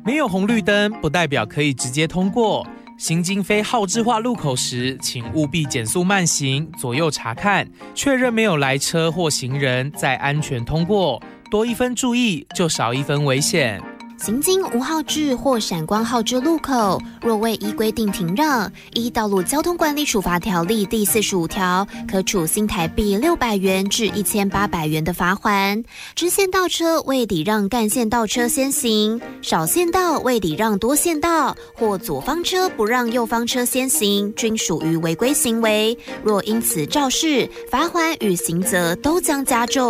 没有红绿灯不代表可以直接通过。行经非号志化路口时，请务必减速慢行，左右查看，确认没有来车或行人，再安全通过。多一分注意，就少一分危险。 行经无号志或闪光号志路口，若未依规定停让，依道路交通管理处罚条例第45条，可处新台币600元至1800元的罚锾。支线道车未礼让干线道车先行，少线道未礼让多线道，或左方车不让右方车先行，均属于违规行为。若因此肇事，罚锾与刑责都将加重。